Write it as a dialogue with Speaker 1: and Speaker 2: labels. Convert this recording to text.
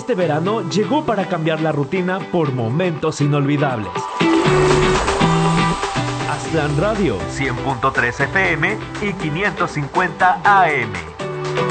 Speaker 1: este verano llegó para cambiar la rutina por momentos inolvidables. Aztlán Radio 100.3 FM y 550 AM.